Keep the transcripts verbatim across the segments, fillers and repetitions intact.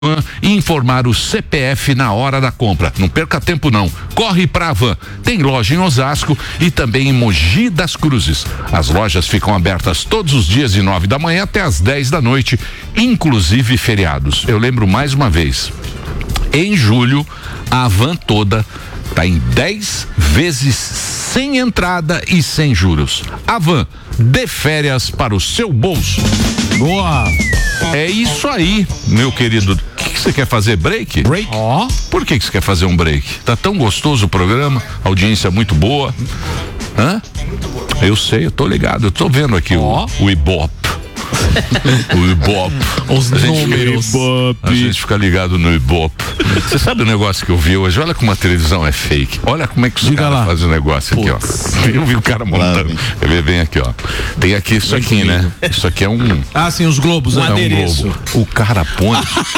e informar o C P F na hora da compra. Não perca tempo não. Corre pra Avan. Tem loja em Osasco e também em Mogi das Cruzes. As lojas ficam abertas todos os dias de nove da manhã até as dez da noite, inclusive feriados. Eu lembro mais uma vez. Em julho, a Avan toda tá em dez vezes sem entrada e sem juros. Avan, dê férias para o seu bolso. Boa! É isso aí, meu querido. O que você quer fazer? Break? Break? Ó. Oh. Por que você quer fazer um break? Tá tão gostoso o programa, audiência muito boa. Hã? Eu sei, eu tô ligado, eu tô vendo aqui oh. o, o Ibope. O Ibope. Os a gente, números. Ibope. A gente fica ligado no Ibope. Você sabe o negócio que eu vi hoje? Olha como a televisão é fake. Olha como é que os caras fazem o negócio aqui, Puts. ó. Eu vi o cara montando. Ele vem aqui, ó. Tem aqui isso aqui, né? Isso aqui é um... Ah, sim, os globos. Um é um globo. O cara põe...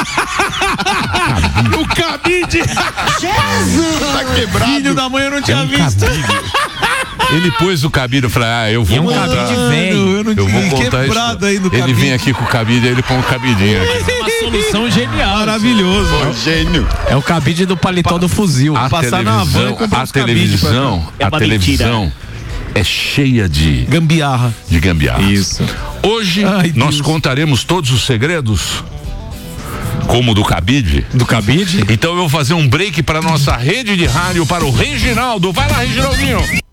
O cabide! Jesus! Tá quebrado. Filho da mãe, eu não tinha é um visto. Ele pôs o cabide e falou, ah, eu vou e um montar. Cabide velho. Eu, não eu vou contar isso. Aí no ele cabide. Vem aqui com o cabide, aí ele põe o cabidinho aqui. É uma solução genial. Maravilhoso. Pô, gênio. É o cabide do paletó pa do fuzil. A Passar na van e comprar a televisão, a é televisão é cheia de gambiarra. De gambiarra. Isso. Hoje Ai, nós Deus. contaremos todos os segredos. Como do cabide? Do cabide? Então eu vou fazer um break para nossa rede de rádio, para o Reginaldo. Vai lá, Reginaldinho.